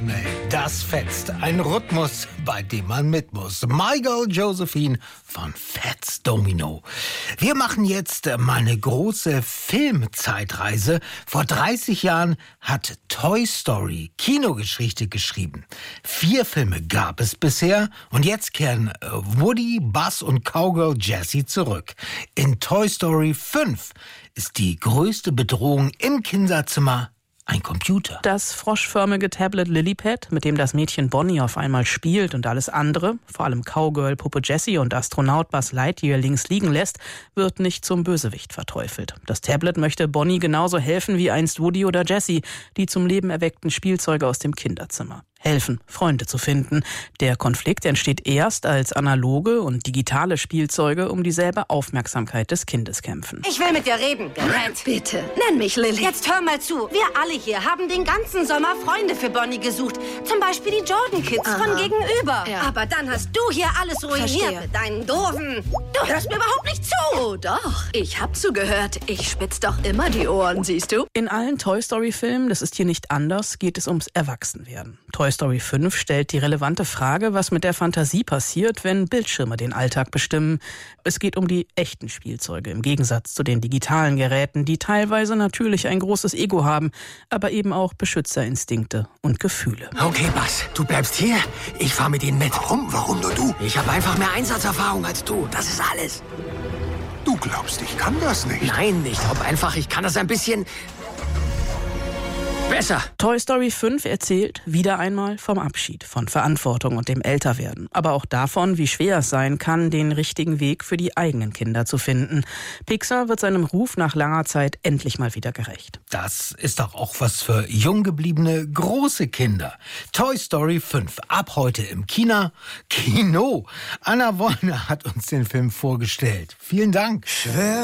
schnell, das fetzt. Ein Rhythmus, bei dem man mit muss. My Girl Josephine von Fats Domino. Wir machen jetzt mal eine große Filmzeitreise. Vor 30 Jahren hat Toy Story Kinogeschichte geschrieben. 4 Filme gab es bisher und jetzt kehren Woody, Buzz und Cowgirl Jessie zurück. In Toy Story 5 ist die größte Bedrohung im Kinderzimmer ein Computer. Das froschförmige Tablet Lilypad, mit dem das Mädchen Bonnie auf einmal spielt und alles andere, vor allem Cowgirl, Puppe Jessie und Astronaut Buzz Lightyear links liegen lässt, wird nicht zum Bösewicht verteufelt. Das Tablet möchte Bonnie genauso helfen wie einst Woody oder Jessie, die zum Leben erweckten Spielzeuge aus dem Kinderzimmer. Helfen, Freunde zu finden. Der Konflikt entsteht erst, als analoge und digitale Spielzeuge um dieselbe Aufmerksamkeit des Kindes kämpfen. Ich will mit dir reden, Gerrit. Bitte, nenn mich Lilly. Jetzt hör mal zu. Wir alle hier haben den ganzen Sommer Freunde für Bonnie gesucht. Zum Beispiel die Jordan Kids von gegenüber. Ja. Aber dann hast du hier alles ruiniert Verstehe. mit deinen doofen... Du hörst mir überhaupt nicht zu. Oh doch, ich hab zugehört. Ich spitz doch immer die Ohren, siehst du? In allen Toy Story Filmen, das ist hier nicht anders, geht es ums Erwachsenwerden. Toy Story 5 stellt die relevante Frage, was mit der Fantasie passiert, wenn Bildschirme den Alltag bestimmen. Es geht um die echten Spielzeuge, im Gegensatz zu den digitalen Geräten, die teilweise natürlich ein großes Ego haben, aber eben auch Beschützerinstinkte und Gefühle. Okay, Buzz, du bleibst hier. Ich fahr mit ihnen mit. Warum? Warum nur du? Ich habe einfach mehr Einsatzerfahrung als du. Das ist alles. Du glaubst, ich kann das nicht? Nein, ich glaube einfach, ich kann das ein bisschen besser. Toy Story 5 erzählt wieder einmal vom Abschied, von Verantwortung und dem Älterwerden. Aber auch davon, wie schwer es sein kann, den richtigen Weg für die eigenen Kinder zu finden. Pixar wird seinem Ruf nach langer Zeit endlich mal wieder gerecht. Das ist doch auch was für jung gebliebene große Kinder. Toy Story 5, ab heute im Kino. Anna Wollner hat uns den Film vorgestellt. Vielen Dank. Schwer